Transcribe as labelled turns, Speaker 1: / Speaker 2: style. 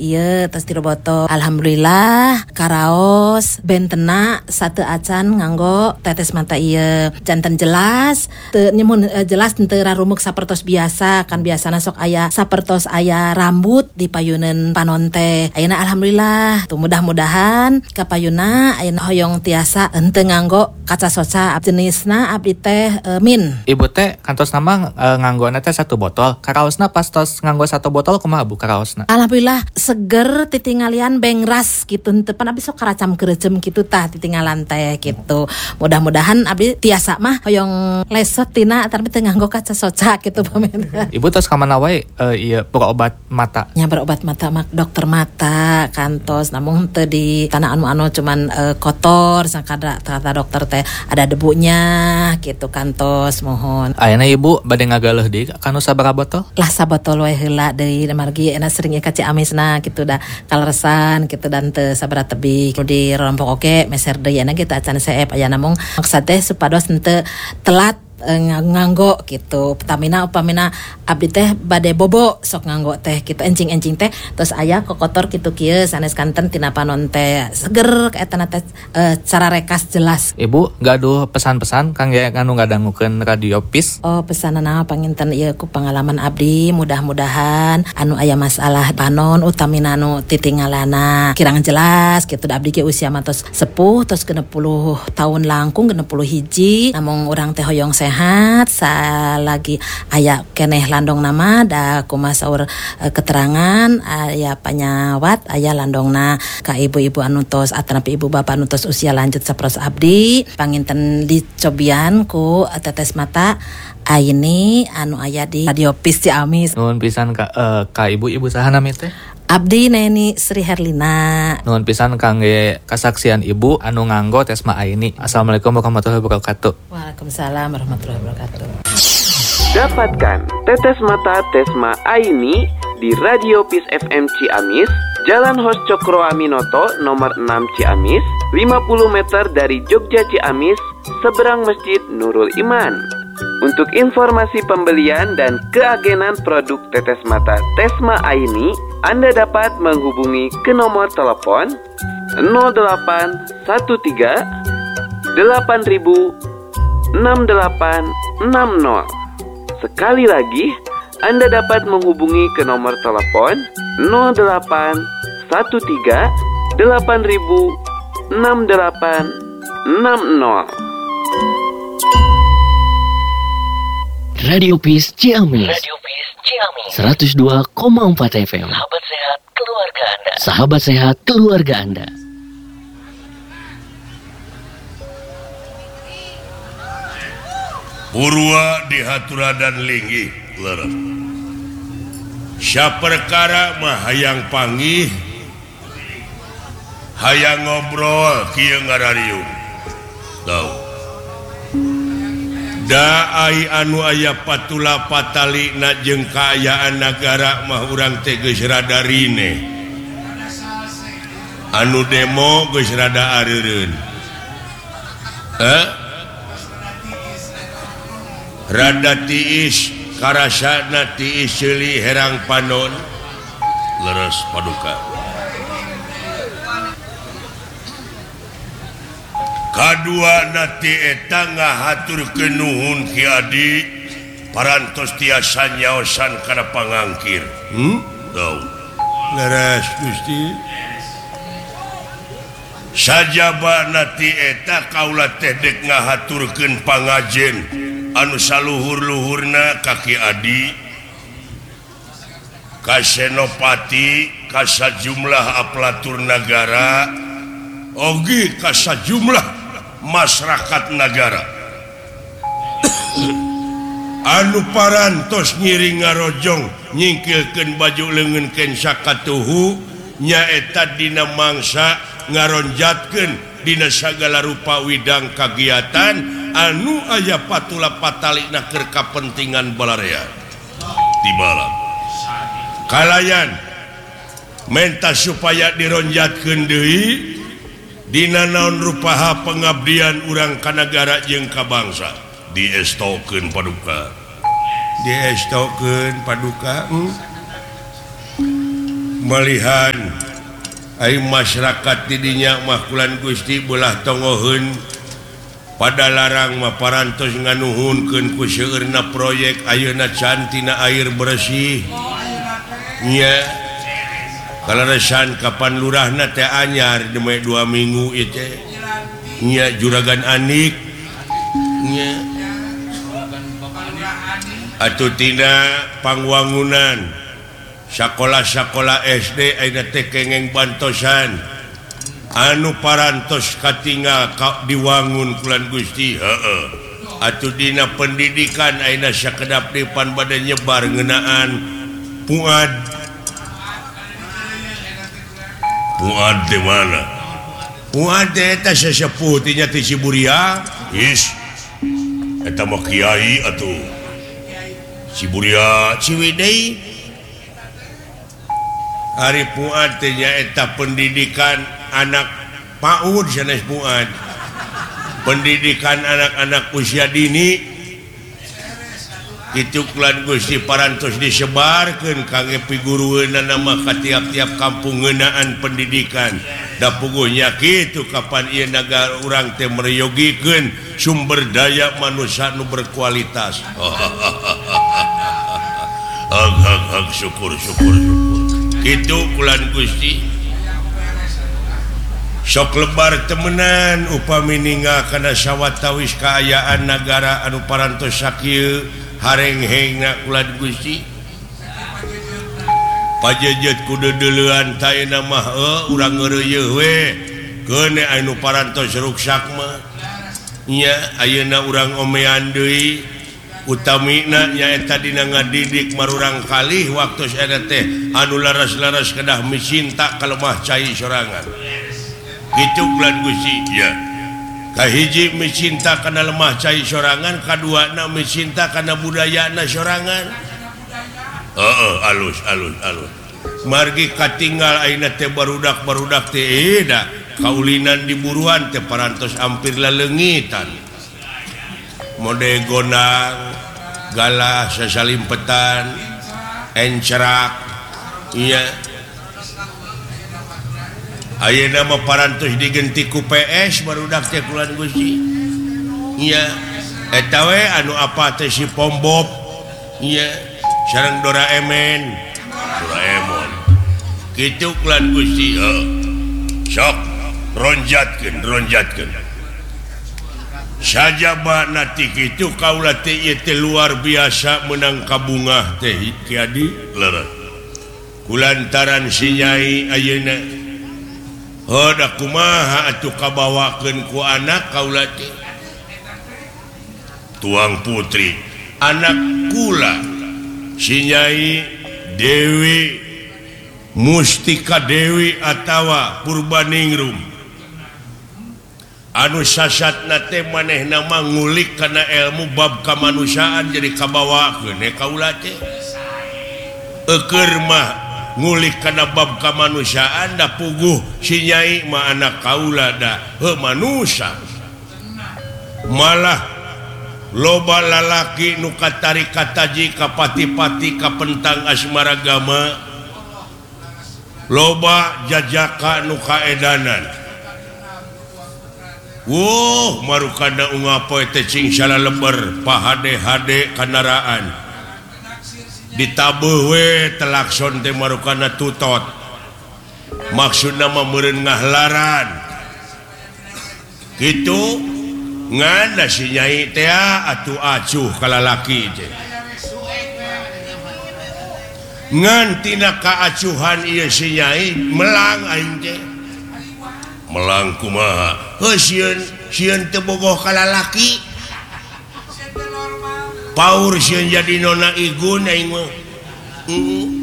Speaker 1: ieu tos 3 botol. Alhamdulillah karaos bentena satu acan nganggo tetes mata ieu. Janten jelas teu nyemun jelas teu rarumuk sapertos biasa kan biasana sok aya sapertos aya rambut di payuneun panon teh. Ayeuna alhamdulillah tuh mudah-mudahan ka payuna ayeuna hoyong tiasa henteu nganggo kaca soca jenisna abdi teh min.
Speaker 2: Ibu teh kantos nama nganggona teh 1 botol. Karaosna pas tos nganggo 1 botol kumaha Bu karaosna?
Speaker 1: Alhamdulillah seger titingalian bengras gitu henteu pan abdi sok karacam keureuceum kitu tah titinggalan teh gitu. Mudah-mudahan abdi tiasa mah hoyong lesot tina tapi teu nganggo kaca soca gitu pamen.
Speaker 2: Ibu tos ka mana wae ieu berobat mata?
Speaker 1: Nya berobat mata mak dokter mata kantos namun teu di tanah anu cuman kotor sakada kata dokter teh ada debunya gitu kantos mohon.
Speaker 2: Ayeuna Ibu bade ngagaleuh deui kanu sabaraha botol?
Speaker 1: Lah sabotol we heula deui margi ena sering ka Ciamisna gitu dah kaleresan gitu dan teu sabaraha tebih di rompok oge meser deui ena kita acan seep aya namung maksud teh supados henteu telat nganggo gitu Pertamina upamina abdi teh bade bobo sok nganggo teh gitu encing-encing teh terus aya kokotor kitu kieu sanes kanten tina panon teh seger kaetana teh cara rekas jelas.
Speaker 2: Ibu gaduh pesan-pesan kangge anu ngadangukeun radio PIS?
Speaker 1: Oh pesanana panginten ieu ku pengalaman abdi mudah-mudahan anu aya masalah panon utamina anu titinggalana kirang jelas gitu abdi ge usia mah tos sepuh tos 60 tahun langkung 60 hiji namung urang teh hoyong sehat salagi aya keneh landong nama da kumaha saur keterangan aya panyawat aya landongna ka ibu-ibu anu tos atanapi ibu bapak anu tos usia lanjut saperos abdi panginten dicobian ku tetes mata aini anu aya di radio PIS Ciamis.
Speaker 2: Nuhun pisan ka ibu saha nami teh?
Speaker 1: Abdi Neni Sri Herlina.
Speaker 2: Nuhun pisan kangge kasaksian ibu anu nganggo Tesma Aini. Assalamualaikum warahmatullahi wabarakatuh.
Speaker 1: Waalaikumsalam warahmatullahi wabarakatuh.
Speaker 3: Dapatkan tetes mata Tesma Aini di Radio PIS FM Ciamis, Jalan Hos Cokro Aminoto nomor 6 Ciamis, 50 meter dari Jogja Ciamis, seberang Masjid Nurul Iman. Untuk informasi pembelian dan keagenan produk tetes mata Tesma Aini, Anda dapat menghubungi ke nomor telepon 0813 8000 6860. Sekali lagi, Anda dapat menghubungi ke nomor telepon 0813 8000 6860.
Speaker 4: Radio PIS Ciamis 102,4 FM. Sahabat sehat keluarga Anda.
Speaker 5: Purwa di haturadan linggih leres. Saperkara mah hayang panggih, hayang ngobrol kieu ngarariung. Tau. Da ai anu aya patula patali na jeung kaayaan nagara mah urang teh geus rada rine. Anu demo geus rada areureun. Rada tiis karasana tiis seuli herang panon leres paduka. Kadua nati eta ngahaturkeun nuhun ki adi parantos tiasa nyaosan kana pangangkir. Tau. Leres Gusti. Sajaba nati eta kaula teh dek ngahaturkeun pangajen anu saluhur-luhurna ka Ki Adi, ka Senopati, ka sajumlah aparatur nagara, oge ka sajumlah masyarakat negara anu parantos ngiring ngarojong nyingkilkeun baju leungeunkeun sakatuhu nyaeta dina mangsa ngaronjatkeun dina sagala rupa widang kagiatan anu aya patula patalina keur kapentingan balarea tibala kalayan menta supaya dironjatkeun deui dina naon rupaha pengabdian urang ka nagara jeung ka bangsa diestokeun paduka melihat masyarakat didinya mahkulan Gusti belah tongohun pada larang maparantos nganuhunkeun ku seueurna proyek ayeuna cantina air bersih nya kaleresan kapan lurahna teh anyar deme 2 minggu ieu teh nya juragan Anik nya atuh tina pangwangunan sakola-sakola SD ayeuna teh kengeng bantosan anu parantos katinggal diwangun kulan Gusti heeh atuh dina pendidikan ayeuna sakedap depan bade nyebar ngeunaan puad di mana puad eta sesepuh nya ti Ciburia is eta mah kiai atuh Ciburia Ciwidey hari puad teh eta pendidikan anak PAUD sanes puad pendidikan anak-anak usia dini itu kulan Gusti parantos disebarkeun kangge pigurueunna nama ka tiap-tiap kampung ngeunaan pendidikan da puguhnya kitu kapan ieu nagara urang teh mereyogikeun sumber daya manusia nu berkualitas syukur kitu kulan Gusti sok lebar temenan upami ninggal kana sawatawis kaayaan nagara anu parantos sakieu hareng-hengna kulan Gusti pajejet kudu deuleuan taina mah urang ngeureuyeun we keun anu parantos ruksak mah nya ayeuna urang omean deui utamina nyaeta dina ngadidik marurang kalih waktu eta teh anu laras-laras kedah micinta ka lemah cai sorangan gitu bulan Gusti ya kahiji micinta kana lemah cai sorangan kaduana micinta kana budayana sorangan alus margi katinggal ayeuna teh barudak teh da kaulinan diburuan teh parantos hampir laleungitan mode gonang galah sasalimpetan encerak iya ayeuna mah parantos digenti ku PS barudak teh kulan Gusti iya eta we anu apa teh si Pombob iya sareng Doraemon kitu kulan Gusti sok ronjatkeun sajaba nati kitu kaula teh ieu teh luar biasa menang kabungah teh kiadi leureuh kulantaran si Nyai ayeuna da kumaha atuh kabawakeun ku anak kaula teh tuang putri anak kula si Nyai Dewi Mustika Dewi atawa Purbaningrum anu sasatna teh manehna mah ngulik kana ilmu bab kamanusiaan jadi kabawakeun kaula teh eukeur mah ngulik kana bab kamanusiaan da puguh si Nyai mah anak kaula da manusia malah loba lalaki nu katari kataji ka pati-pati ka pentang asmaragama loba jajaka nu kaedanan marukana ungapoe teh cing salaleber pahade-hade kandaraan ditabuh we telakson teh marukana tutot maksudna mah meureun ngahlaran kitu ngana si Nyai teh atuh acuh ka lalaki teh ngan tina kaacuhan ieu si Nyai melang aing teh melang kumaha sieun teu bogoh ka lalaki paur sieun jadi nona igun aing mah